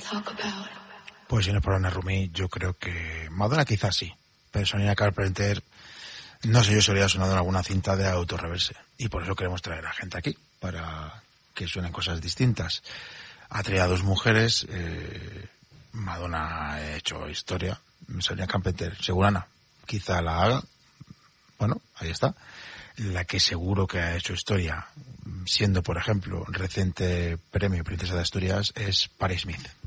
Pues si no es por Anna Rumi, yo creo que Madonna quizás sí, pero Sabrina Carpenter, no sé yo si habría sonado en alguna cinta de Autorreverse, y por eso queremos traer a gente aquí, para que suenen cosas distintas. Ha traído a dos mujeres, Madonna ha hecho historia, Sabrina Carpenter, segurana, quizá la haga, bueno, ahí está. La que seguro que ha hecho historia, siendo por ejemplo reciente premio Princesa de Asturias, es Patti Smith.